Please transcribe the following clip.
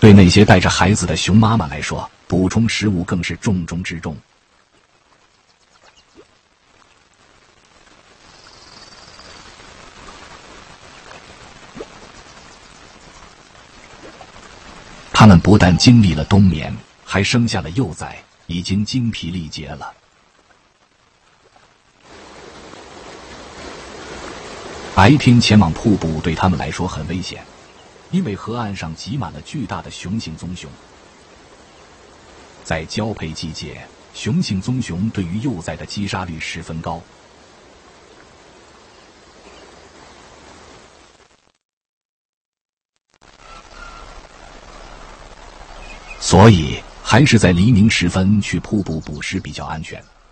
对那些带着孩子的熊妈妈来说，补充食物更是重中之重。它们不但经历了冬眠，还生下了幼崽，已经精疲力竭了。白天前往瀑布对他们来说很危险，因为河岸上挤满了巨大的雄性棕熊。在交配季节，雄性棕熊对于幼崽的击杀率十分高。所以还是在黎明时分去瀑布捕食比较安全。